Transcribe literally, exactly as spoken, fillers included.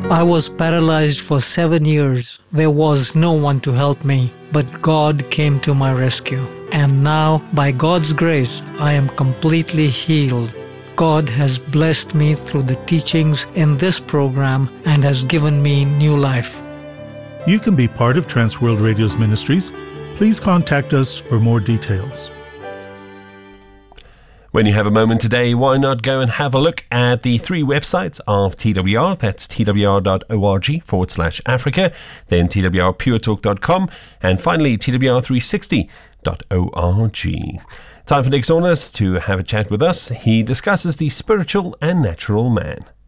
I was paralyzed for seven years. There was no one to help me, but God came to my rescue. And now, by God's grace, I am completely healed. God has blessed me through the teachings in this program and has given me new life. You can be part of Transworld Radio's ministries. Please contact us for more details. When you have a moment today, why not go and have a look at the three websites of T W R. That's twr.org forward slash Africa, then T W R pure talk dot com, and finally T W R three sixty dot org. Time for Nick Saunders to have a chat with us. He discusses the spiritual and natural man.